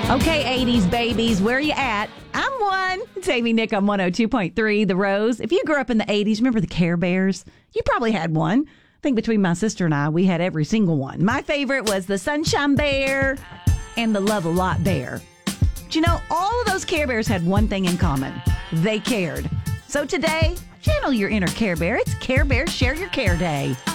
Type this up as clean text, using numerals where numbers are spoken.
Okay, 80s babies, where you at? I'm one. It's Amy Nick on 102.3 The Rose. If you grew up in the 80s, remember the Care Bears? You probably had one. I think between my sister and I, we had every single one. My favorite was the Sunshine Bear and the Love-A-Lot Bear. But you know, all of those Care Bears had one thing in common. They cared. So today, channel your inner Care Bear. It's Care Bear Share Your Care Day.